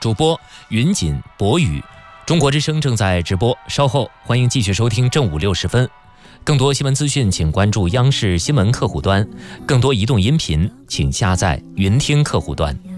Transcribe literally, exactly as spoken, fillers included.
主播云锦、博宇。中国之声正在直播，稍后欢迎继续收听正午六时分。更多新闻资讯，请关注央视新闻客户端；更多移动音频，请下载云听客户端。